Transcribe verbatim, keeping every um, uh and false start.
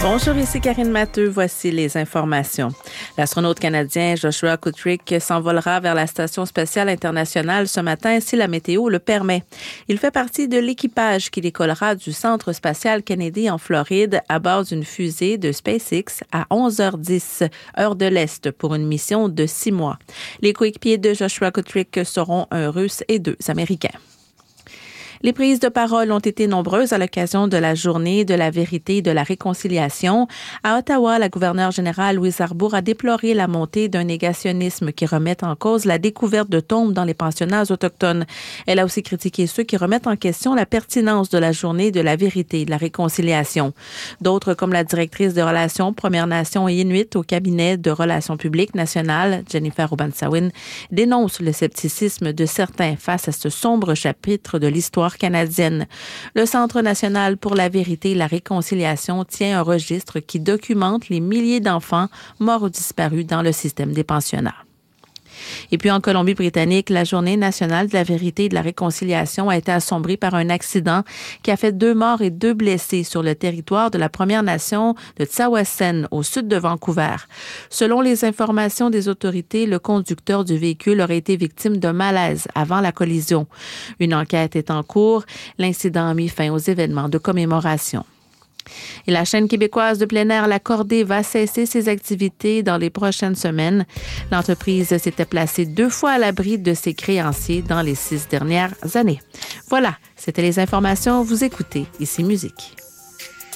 Bonjour, ici Karine Matteux. Voici les informations. L'astronaute canadien Joshua Kutrick s'envolera vers la Station spatiale internationale ce matin si la météo le permet. Il fait partie de l'équipage qui décollera du Centre spatial Kennedy en Floride à bord d'une fusée de SpaceX à onze heures dix, heure de l'Est, pour une mission de six mois. Les coéquipiers de Joshua Kutrick seront un Russe et deux Américains. Les prises de parole ont été nombreuses à l'occasion de la Journée de la vérité et de la réconciliation. À Ottawa, la gouverneure générale Louise Arbour a déploré la montée d'un négationnisme qui remet en cause la découverte de tombes dans les pensionnats autochtones. Elle a aussi critiqué ceux qui remettent en question la pertinence de la Journée de la vérité et de la réconciliation. D'autres, comme la directrice de relations Premières Nations et Inuit au cabinet de relations publiques nationales, Jennifer Obansawin, dénoncent le scepticisme de certains face à ce sombre chapitre de l'histoire canadienne. Le Centre national pour la vérité et la réconciliation tient un registre qui documente les milliers d'enfants morts ou disparus dans le système des pensionnats. Et puis en Colombie-Britannique, la Journée nationale de la vérité et de la réconciliation a été assombrée par un accident qui a fait deux morts et deux blessés sur le territoire de la Première Nation de Tsawwassen, au sud de Vancouver. Selon les informations des autorités, le conducteur du véhicule aurait été victime d'un malaise avant la collision. Une enquête est en cours. L'incident a mis fin aux événements de commémoration. Et la chaîne québécoise de plein air La Cordée va cesser ses activités dans les prochaines semaines. L'entreprise s'était placée deux fois à l'abri de ses créanciers dans les six dernières années. Voilà, c'était les informations. Vous écoutez Ici Musique.